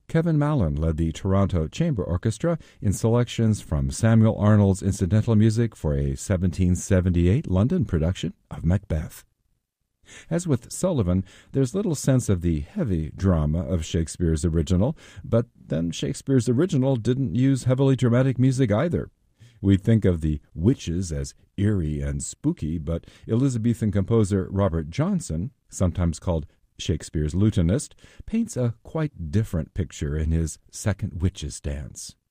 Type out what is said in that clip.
Kevin Mallon led the Toronto Chamber Orchestra in selections from Samuel Arnold's incidental music for a 1778 London production of Macbeth. As with Sullivan, there's little sense of the heavy drama of Shakespeare's original, but then Shakespeare's original didn't use heavily dramatic music either. We think of the witches as eerie and spooky, but Elizabethan composer Robert Johnson, sometimes called Shakespeare's lutenist, paints a quite different picture in his Second Witches' Dance.